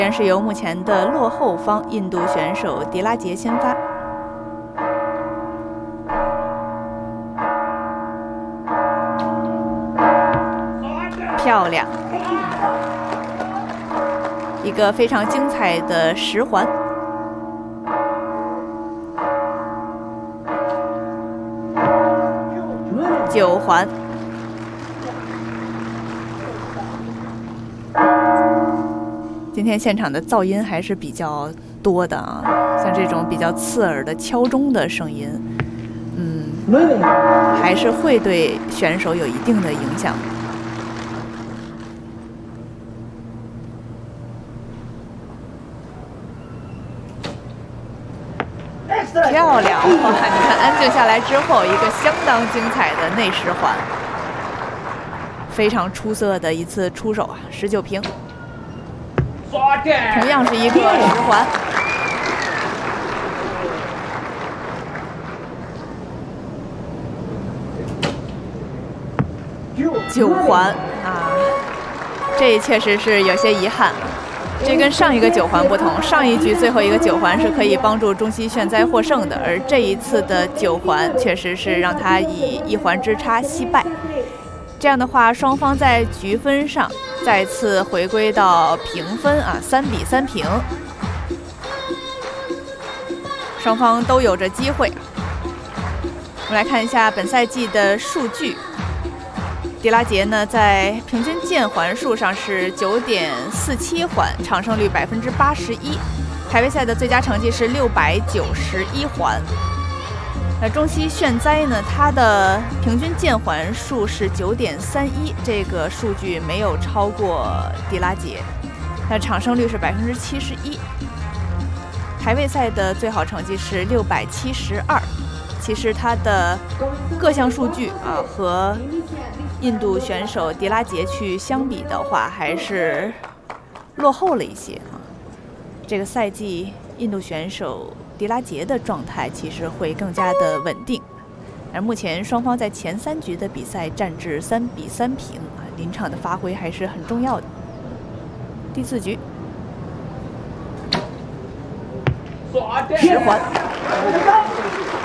是由目前的落后方印度选手迪拉杰先发。漂亮，一个非常精彩的10环。9环。 今天现场的噪音还是比较多的啊，像这种比较刺耳的敲钟的声音，还是会对选手有一定的影响。漂亮！哇，你看安静下来之后，一个相当精彩的内10环，非常出色的一次出手啊！19平。 同样是一个10环，9环啊，这确实是有些遗憾。这跟上一个9环不同，上一局最后一个9环是可以帮助中西炫哉获胜的，而这一次的9环确实是让他以1环之差惜败。这样的话，双方在局分上。 再次回归到平分啊，3比3平，双方都有着机会。我们来看一下本赛季的数据，迪拉杰呢在平均键环数上是9.47环，场胜率81%，排位赛的最佳成绩是691环。中西炫哉呢，它的平均键环数是9.31，这个数据没有超过迪拉杰，它场胜率是71%。排位赛的最好成绩是672，其实它的各项数据啊和印度选手迪拉杰去相比的话，还是落后了一些啊。这个赛季印度选手。 迪拉杰的状态其实会更加的稳定，而目前双方在前3局的比赛战至3比3平啊，临场的发挥还是很重要的。第4局，10环。